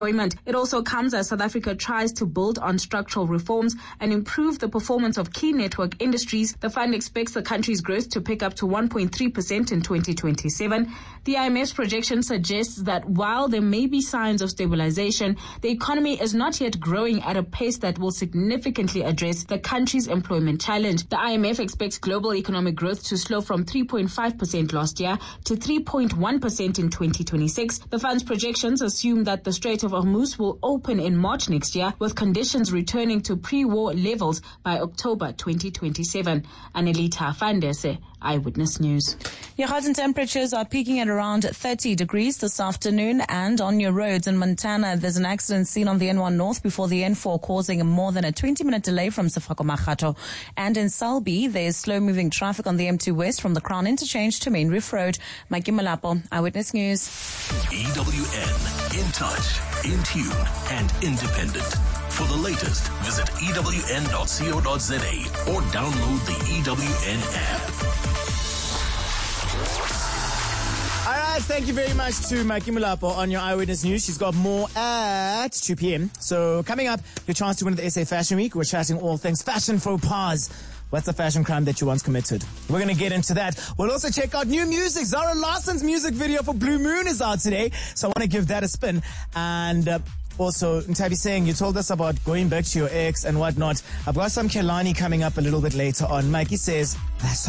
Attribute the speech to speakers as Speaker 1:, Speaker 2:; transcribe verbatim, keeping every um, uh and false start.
Speaker 1: employment. It also comes as South Africa tries to build on structural reforms and improve the performance of key network industries. The fund expects the country's growth to pick up to one point three percent in twenty twenty-seven. The I M F's projection suggests that while there may be signs of stabilization, the economy is not yet growing at a pace that will significantly address the country's employment challenge. The I M F expects global economic growth to slow from three point five percent last year to three point one percent in twenty twenty-six. The fund's projections assume that the Strait of Hormuz will open in March next year, with conditions returning to pre-war levels by October twenty twenty-seven. Anelita Fandese, Eyewitness News.
Speaker 2: Your highs and temperatures are peaking at around thirty degrees this afternoon, and on your roads in Montana, there's an accident seen on the N one North before the N four, causing more than a twenty minute delay from Sefako Makhato. And in Selby, there's slow-moving traffic on the M two West from the Crown Interchange to Main Reef Road. Mikey Malapo, Eyewitness News.
Speaker 3: E W N, in touch, in tune, and independent. For the latest, visit E W N dot co dot za or download the E W N app.
Speaker 4: All right, thank you very much to Mikey Mulapo on your Eyewitness News. She's got more at two p.m. So coming up, your chance to win the S A Fashion Week. We're chatting all things fashion faux pas. What's the fashion crime that you once committed? We're going to get into that. We'll also check out new music. Zara Larson's music video for Blue Moon is out today, so I want to give that a spin. And uh, also, Ntabi saying, you told us about going back to your ex and whatnot. I've got some Kelani coming up a little bit later on. Mikey says, that's